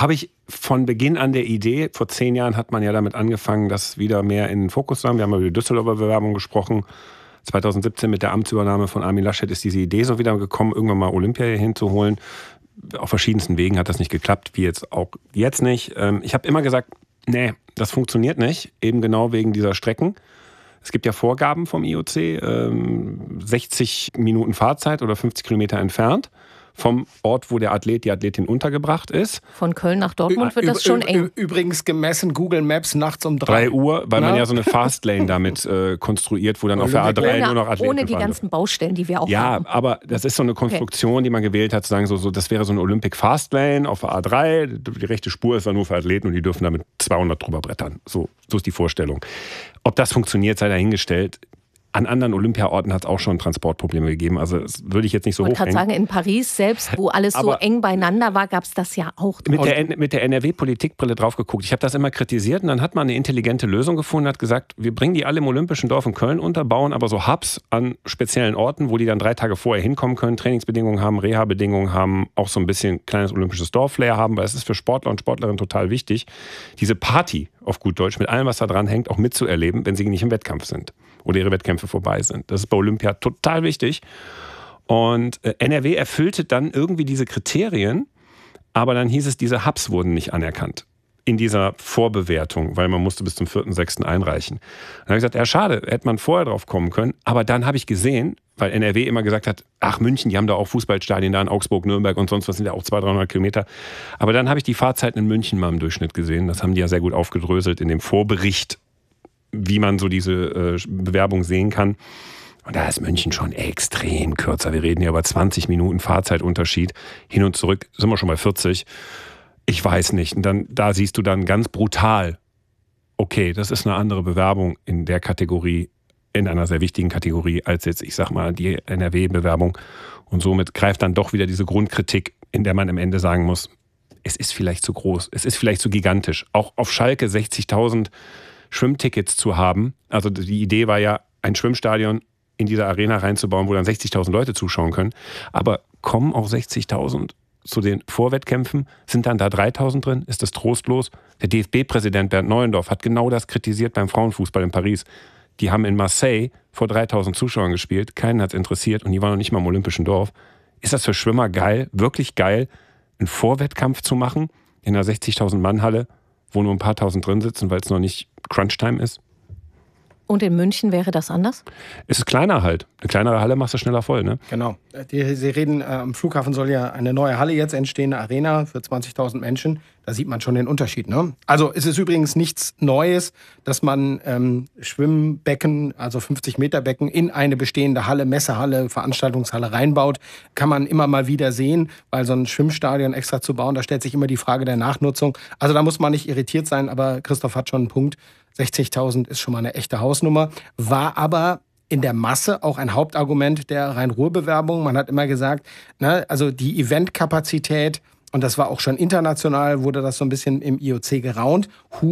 habe ich von Beginn an der Idee, vor 10 Jahren hat man ja damit angefangen, das wieder mehr in den Fokus zu haben. Wir haben über die Düsseldorfer Bewerbung gesprochen. 2017 mit der Amtsübernahme von Armin Laschet ist diese Idee so wieder gekommen, irgendwann mal Olympia hier hinzuholen. Auf verschiedensten Wegen hat das nicht geklappt, wie jetzt auch jetzt nicht. Ich habe immer gesagt, nee, das funktioniert nicht, eben genau wegen dieser Strecken. Es gibt ja Vorgaben vom IOC, 60 Minuten Fahrzeit oder 50 Kilometer entfernt vom Ort, wo der Athlet, die Athletin untergebracht ist. Von Köln nach Dortmund wird das schon eng. Übrigens gemessen Google Maps nachts um 3 Uhr, weil man ja so eine Fastlane damit konstruiert, wo dann auf der A3 nur noch Athleten ohne die ganzen Baustellen, die wir auch haben. Ja, aber das ist so eine Konstruktion, die man gewählt hat, zu sagen, so, das wäre so eine Olympic Fastlane auf der A3. Die rechte Spur ist dann nur für Athleten und die dürfen damit 200 drüber brettern. So ist die Vorstellung. Ob das funktioniert, sei dahingestellt. An anderen Olympiaorten hat es auch schon Transportprobleme gegeben. Also das würde ich jetzt nicht so hochhängen. Ich wollte gerade sagen, in Paris selbst, wo alles so eng beieinander war, gab es das ja auch. Mit der NRW-Politikbrille drauf geguckt. Ich habe das immer kritisiert und dann hat man eine intelligente Lösung gefunden, hat gesagt, wir bringen die alle im Olympischen Dorf in Köln unter, bauen aber so Hubs an speziellen Orten, wo die dann 3 Tage vorher hinkommen können, Trainingsbedingungen haben, Reha-Bedingungen haben, auch so ein bisschen kleines olympisches Dorf-Flair haben, weil es ist für Sportler und Sportlerinnen total wichtig, diese Party auf gut Deutsch mit allem, was da dran hängt, auch mitzuerleben, wenn sie nicht im Wettkampf sind oder ihre Wettkämpfe vorbei sind. Das ist bei Olympia total wichtig. Und NRW erfüllte dann irgendwie diese Kriterien, aber dann hieß es, diese Hubs wurden nicht anerkannt in dieser Vorbewertung, weil man musste bis zum 4.6. einreichen. Dann habe ich gesagt, ja schade, hätte man vorher drauf kommen können. Aber dann habe ich gesehen, weil NRW immer gesagt hat, ach München, die haben da auch Fußballstadien da in Augsburg, Nürnberg und sonst was, sind ja auch 200-300 Kilometer. Aber dann habe ich die Fahrzeiten in München mal im Durchschnitt gesehen. Das haben die ja sehr gut aufgedröselt in dem Vorbericht, wie man so diese Bewerbung sehen kann. Und da ist München schon extrem kürzer. Wir reden ja über 20 Minuten Fahrzeitunterschied. Hin und zurück sind wir schon bei 40. Ich weiß nicht. Und dann, da siehst du dann ganz brutal, okay, das ist eine andere Bewerbung in der Kategorie, in einer sehr wichtigen Kategorie, als jetzt, ich sag mal, die NRW-Bewerbung. Und somit greift dann doch wieder diese Grundkritik, in der man am Ende sagen muss, es ist vielleicht zu groß, es ist vielleicht zu gigantisch. Auch auf Schalke 60.000 Schwimmtickets zu haben. Also die Idee war ja, ein Schwimmstadion in diese Arena reinzubauen, wo dann 60.000 Leute zuschauen können. Aber kommen auch 60.000 zu den Vorwettkämpfen? Sind dann da 3.000 drin? Ist das trostlos? Der DFB-Präsident Bernd Neuendorf hat genau das kritisiert beim Frauenfußball in Paris. Die haben in Marseille vor 3.000 Zuschauern gespielt. Keinen hat es interessiert und die waren noch nicht mal im Olympischen Dorf. Ist das für Schwimmer geil, wirklich geil, einen Vorwettkampf zu machen in einer 60.000 Mann-Halle, wo nur ein paar tausend drin sitzen, weil es noch nicht Crunch-Time ist? Und in München wäre das anders? Es ist kleiner halt. Eine kleinere Halle machst du schneller voll, ne? Genau. Sie reden, am Flughafen soll ja eine neue Halle jetzt entstehen, eine Arena für 20.000 Menschen. Da sieht man schon den Unterschied, ne? Also es ist übrigens nichts Neues, dass man Schwimmbecken, also 50-Meter-Becken, in eine bestehende Halle, Messehalle, Veranstaltungshalle reinbaut. Kann man immer mal wieder sehen, weil so ein Schwimmstadion extra zu bauen, da stellt sich immer die Frage der Nachnutzung. Also da muss man nicht irritiert sein, aber Christoph hat schon einen Punkt. 60.000 ist schon mal eine echte Hausnummer, war aber in der Masse auch ein Hauptargument der Rhein-Ruhr-Bewerbung. Man hat immer gesagt, also die Eventkapazität, und das war auch schon international, wurde das so ein bisschen im IOC geraunt.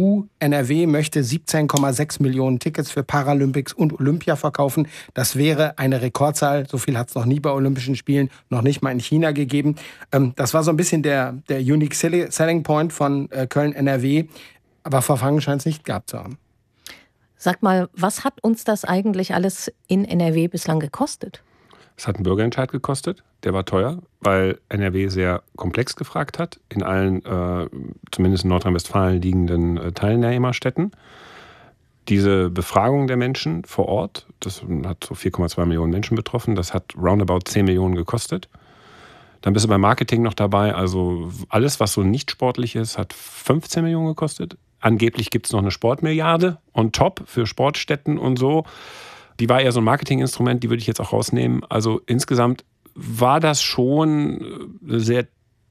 NRW möchte 17,6 Millionen Tickets für Paralympics und Olympia verkaufen. Das wäre eine Rekordzahl. So viel hat es noch nie bei Olympischen Spielen, noch nicht mal in China gegeben. Das war so ein bisschen der Unique Selling Point von Köln-NRW. Aber Verfangen scheint es nicht gehabt zu haben. Sag mal, was hat uns das eigentlich alles in NRW bislang gekostet? Es hat einen Bürgerentscheid gekostet, der war teuer, weil NRW sehr komplex gefragt hat, in allen, zumindest in Nordrhein-Westfalen liegenden Teilnehmerstädten. Diese Befragung der Menschen vor Ort, das hat so 4,2 Millionen Menschen betroffen, das hat roundabout 10 Millionen gekostet. Dann bist du beim Marketing noch dabei, also alles, was so nicht sportlich ist, hat 15 Millionen gekostet. Angeblich gibt es noch eine Sportmilliarde on top für Sportstätten und so. Die war eher so ein Marketinginstrument, die würde ich jetzt auch rausnehmen. Also insgesamt war das schon eine sehr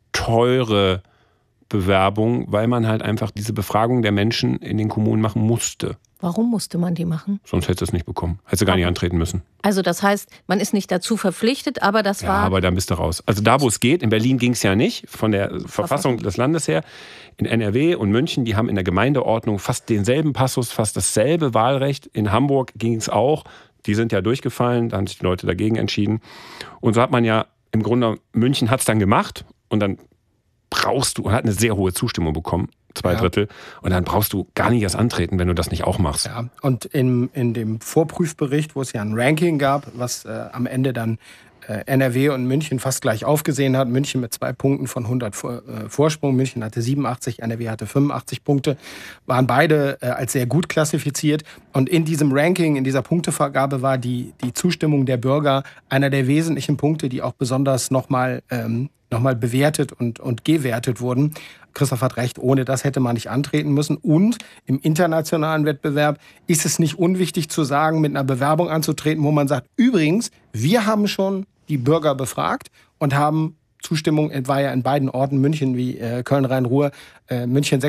teure Bewerbung, weil man halt einfach diese Befragung der Menschen in den Kommunen machen musste. Warum musste man die machen? Sonst hätte es nicht bekommen. Hätte sie gar nicht antreten müssen. Also das heißt, man ist nicht dazu verpflichtet, aber das war... Ja, aber dann bist du raus. Also da, wo es geht, in Berlin ging es ja nicht, von der Verfassung des Landes her. In NRW und München, die haben in der Gemeindeordnung fast denselben Passus, fast dasselbe Wahlrecht. In Hamburg ging es auch. Die sind ja durchgefallen, da haben sich die Leute dagegen entschieden. Und so hat man ja im Grunde, München hat es dann gemacht und dann hat eine sehr hohe Zustimmung bekommen, 2/3. Und dann brauchst du gar nicht erst antreten, wenn du das nicht auch machst. Ja, und in dem Vorprüfbericht, wo es ja ein Ranking gab, was am Ende dann NRW und München fast gleich aufgesehen hat. München mit 2 Punkten von 100 Vorsprung. München hatte 87, NRW hatte 85 Punkte. Waren beide als sehr gut klassifiziert. Und in diesem Ranking, in dieser Punktevergabe war die Zustimmung der Bürger einer der wesentlichen Punkte, die auch besonders nochmal bewertet und gewertet wurden. Christoph hat recht, ohne das hätte man nicht antreten müssen. Und im internationalen Wettbewerb ist es nicht unwichtig zu sagen, mit einer Bewerbung anzutreten, wo man sagt, übrigens, wir haben schon die Bürger befragt und haben Zustimmung, war ja in beiden Orten, München wie Köln-Rhein-Ruhr, München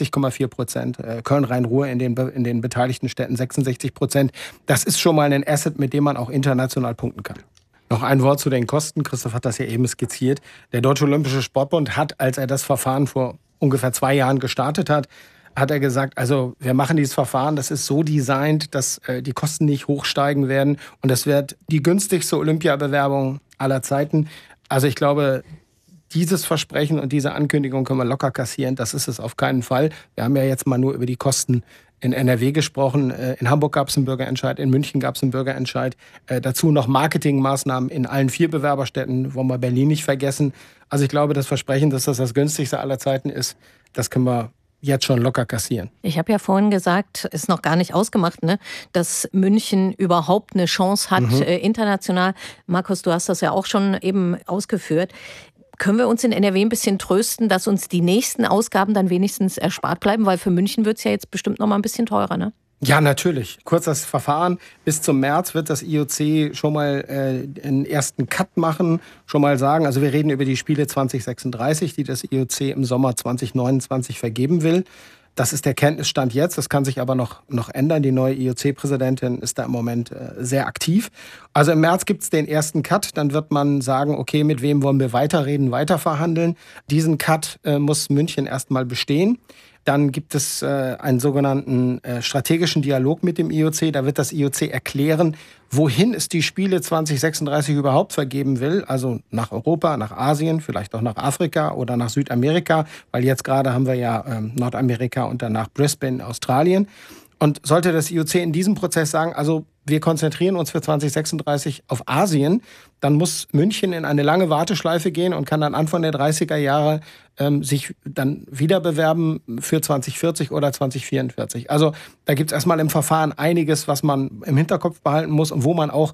66,4%, Köln-Rhein-Ruhr in den beteiligten Städten 66%. Das ist schon mal ein Asset, mit dem man auch international punkten kann. Noch ein Wort zu den Kosten. Christoph hat das ja eben skizziert. Der Deutsche Olympische Sportbund hat, als er das Verfahren vor ungefähr 2 Jahren gestartet hat er gesagt, also wir machen dieses Verfahren, das ist so designt, dass die Kosten nicht hochsteigen werden. Und das wird die günstigste Olympiabewerbung aller Zeiten. Also ich glaube, dieses Versprechen und diese Ankündigung können wir locker kassieren. Das ist es auf keinen Fall. Wir haben ja jetzt mal nur über die Kosten in NRW gesprochen. In Hamburg gab es einen Bürgerentscheid, in München gab es einen Bürgerentscheid. Dazu noch Marketingmaßnahmen in allen 4 Bewerberstädten, wollen wir Berlin nicht vergessen. Also ich glaube, das Versprechen, dass das günstigste aller Zeiten ist, das können wir jetzt schon locker kassieren. Ich habe ja vorhin gesagt, ist noch gar nicht ausgemacht, ne, dass München überhaupt eine Chance hat international. Markus, du hast das ja auch schon eben ausgeführt. Können wir uns in NRW ein bisschen trösten, dass uns die nächsten Ausgaben dann wenigstens erspart bleiben? Weil für München wird es ja jetzt bestimmt noch mal ein bisschen teurer, ne? Ja, natürlich. Kurz das Verfahren. Bis zum März wird das IOC schon mal einen ersten Cut machen, schon mal sagen. Also wir reden über die Spiele 2036, die das IOC im Sommer 2029 vergeben will. Das ist der Kenntnisstand jetzt. Das kann sich aber noch ändern. Die neue IOC-Präsidentin ist da im Moment sehr aktiv. Also im März gibt es den ersten Cut. Dann wird man sagen, okay, mit wem wollen wir weiterreden, weiterverhandeln. Diesen Cut muss München erstmal bestehen. Dann gibt es einen sogenannten strategischen Dialog mit dem IOC. Da wird das IOC erklären, wohin es die Spiele 2036 überhaupt vergeben will. Also nach Europa, nach Asien, vielleicht auch nach Afrika oder nach Südamerika. Weil jetzt gerade haben wir ja Nordamerika und danach Brisbane, Australien. Und sollte das IOC in diesem Prozess sagen, also wir konzentrieren uns für 2036 auf Asien, dann muss München in eine lange Warteschleife gehen und kann dann Anfang der 30er Jahre sich dann wieder bewerben für 2040 oder 2044. Also da gibt es erstmal im Verfahren einiges, was man im Hinterkopf behalten muss und wo man auch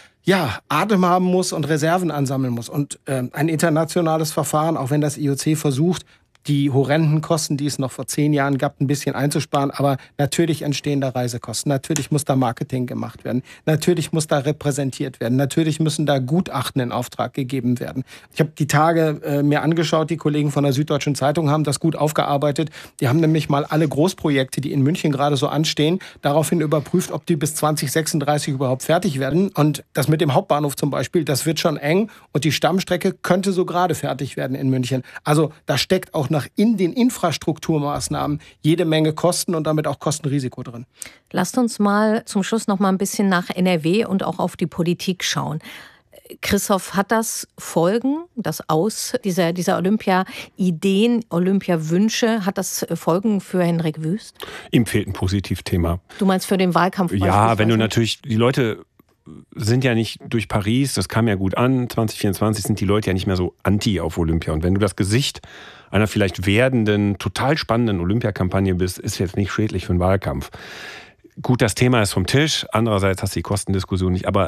Atem haben muss und Reserven ansammeln muss. Und ein internationales Verfahren, auch wenn das IOC versucht, die horrenden Kosten, die es noch vor 10 Jahren gab, ein bisschen einzusparen. Aber natürlich entstehen da Reisekosten. Natürlich muss da Marketing gemacht werden. Natürlich muss da repräsentiert werden. Natürlich müssen da Gutachten in Auftrag gegeben werden. Ich habe die Tage mir angeschaut, die Kollegen von der Süddeutschen Zeitung haben das gut aufgearbeitet. Die haben nämlich mal alle Großprojekte, die in München gerade so anstehen, daraufhin überprüft, ob die bis 2036 überhaupt fertig werden. Und das mit dem Hauptbahnhof zum Beispiel, das wird schon eng. Und die Stammstrecke könnte so gerade fertig werden in München. Also da steckt auch in den Infrastrukturmaßnahmen jede Menge Kosten und damit auch Kostenrisiko drin. Lasst uns mal zum Schluss noch mal ein bisschen nach NRW und auch auf die Politik schauen. Christoph, hat das Folgen, das Aus dieser Olympia-Ideen, Olympia-Wünsche, hat das Folgen für Henrik Wüst? Ihm fehlt ein Positivthema. Du meinst für den Wahlkampf? Ja, wenn du natürlich, die Leute sind ja nicht durch Paris, das kam ja gut an, 2024 sind die Leute ja nicht mehr so anti auf Olympia. Und wenn du das Gesicht einer vielleicht werdenden, total spannenden Olympiakampagne bist, ist jetzt nicht schädlich für den Wahlkampf. Gut, das Thema ist vom Tisch, andererseits hast du die Kostendiskussion nicht, aber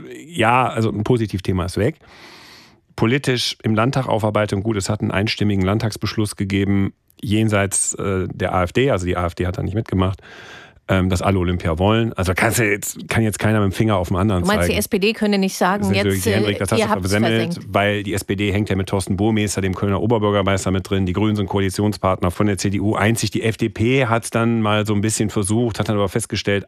also ein Positivthema ist weg. Politisch im Landtag Aufarbeitung, gut, es hat einen einstimmigen Landtagsbeschluss gegeben, jenseits der AfD, also die AfD hat da nicht mitgemacht, dass alle Olympia wollen. Also kann jetzt keiner mit dem Finger auf den anderen zeigen. Du meinst, die SPD könnte nicht sagen, jetzt Henrik, das hast du versemmelt, weil die SPD hängt ja mit Thorsten Burmeister, dem Kölner Oberbürgermeister, mit drin. Die Grünen sind Koalitionspartner von der CDU. Einzig die FDP hat es dann mal so ein bisschen versucht, hat dann aber festgestellt,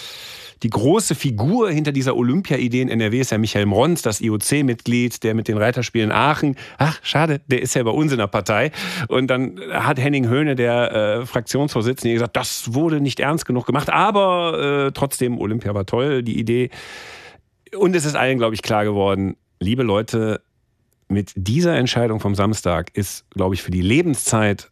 die große Figur hinter dieser Olympia-Idee in NRW ist ja Michael Mrons, das IOC-Mitglied, der mit den Reiterspielen Aachen. Schade, der ist ja bei uns in der Partei. Und dann hat Henning Höhne, der Fraktionsvorsitzende, gesagt, das wurde nicht ernst genug gemacht. Aber trotzdem, Olympia war toll, die Idee. Und es ist allen, glaube ich, klar geworden, liebe Leute, mit dieser Entscheidung vom Samstag ist, glaube ich, für die Lebenszeit